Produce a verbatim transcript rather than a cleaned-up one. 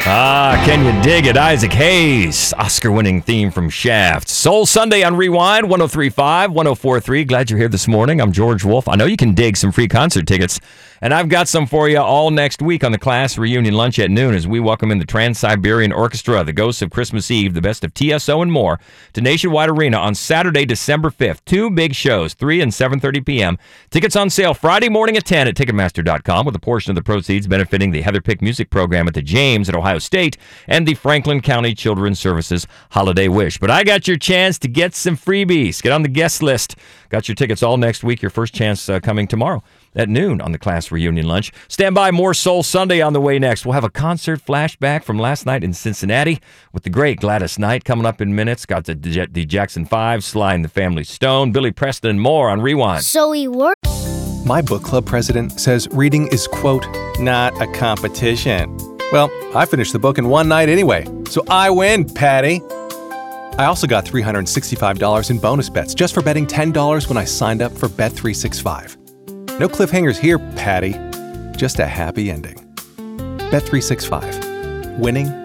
Ah, can you dig it? Isaac Hayes, Oscar-winning theme from Shaft. Soul Sunday on Rewind, one oh three point five, one oh four point three. Glad you're here this morning. I'm George Wolf. I know you can dig some free concert tickets, and I've got some for you all next week on the class reunion lunch at noon as we welcome in the Trans-Siberian Orchestra, the Ghosts of Christmas Eve, the best of T S O and more, to Nationwide Arena on Saturday, December fifth. Two big shows, three and seven thirty p.m. Tickets on sale Friday morning at ten at Ticketmaster dot com, with a portion of the proceeds benefiting the Heather Pick Music Program at the James at Ohio State and the Franklin County Children's Services Holiday Wish. But I got your chance to get some freebies. Get on the guest list. Got your tickets all next week. Your first chance uh, coming tomorrow at noon on the class reunion lunch. Stand by, more Soul Sunday on the way next. We'll have a concert flashback from last night in Cincinnati with the great Gladys Knight coming up in minutes. Got the, the Jackson five, Sly and the Family Stone, Billy Preston, and more on Rewind. So he worked. My book club president says reading is, quote, not a competition. Well, I finished the book in one night anyway, so I win, Patty. I also got three hundred sixty-five dollars in bonus bets just for betting ten dollars when I signed up for Bet three sixty-five. No cliffhangers here, Patty. Just a happy ending. Bet three sixty-five. Winning